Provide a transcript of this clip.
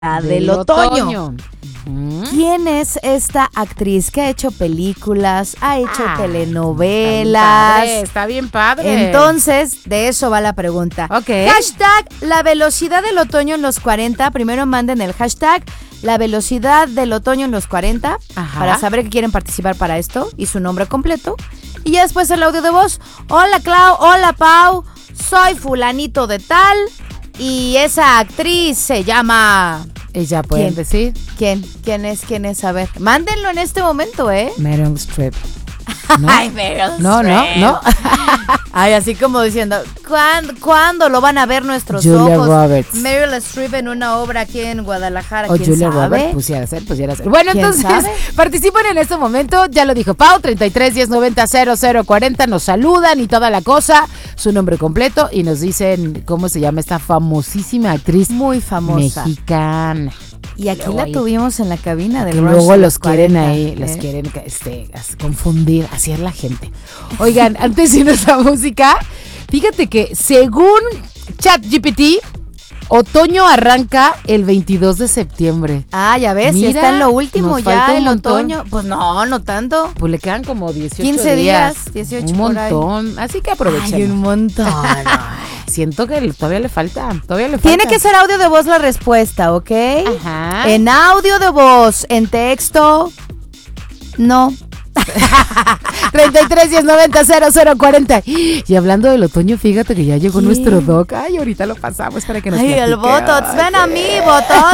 del otoño. ¿Quién es esta actriz que ha hecho películas, ha hecho telenovelas? Está bien padre. Entonces, de eso va la pregunta. Ok. Hashtag la velocidad del otoño en los 40. Primero manden el hashtag la velocidad del otoño en los 40 para saber que quieren participar para esto y su nombre completo. Y ya después el audio de voz. Hola Clau, hola Pau, soy fulanito de tal y esa actriz se llama... ¿Ella pueden decir? ¿Quién es? A ver, mándenlo en este momento, Meryl Streep. ¿No? Ay, Meryl No. Ay, así como diciendo, ¿cuándo lo van a ver nuestros Julia ojos? Roberts. Meryl Streep en una obra aquí en Guadalajara, o ¿quién Julia sabe? Roberts, pusiera ser. Bueno, entonces, sabe? participan en este momento, ya lo dijo Pau, 33 10 90 00 40, nos saludan y toda la cosa, su nombre completo, y nos dicen cómo se llama esta famosísima actriz. Muy famosa. Mexicana. Y aquí la tuvimos en la cabina del luego los quieren 40, ahí, los quieren confundir, así es la gente. Oigan, antes de irnos a música, fíjate que según ChatGPT, otoño arranca el 22 de septiembre. Ah, ya ves, Mira, ya está en lo último nos ya falta el un montón. otoño. Pues no tanto. Pues le quedan como 18 15 días, 18 un por ahí. montón, así que aprovechemos. Ay, un montón. Siento que todavía le falta. Tiene que ser audio de voz la respuesta, ¿ok? Ajá. En audio de voz, en texto, no. 33 10 90 00 40. Y hablando del otoño, fíjate que ya llegó nuestro doc. Ay, ahorita lo pasamos para que nos Ay, el platique. Botox, ven a mí, Botox.